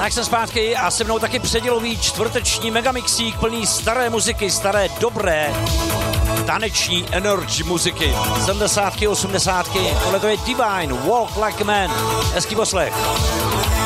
Tak jsem zpátky a se mnou taky předělový čtvrteční megamixík plný staré muziky, staré dobré taneční energy muziky. 70, 80. Tohle to je Divine, Walk Like a Man. Hezký poslech.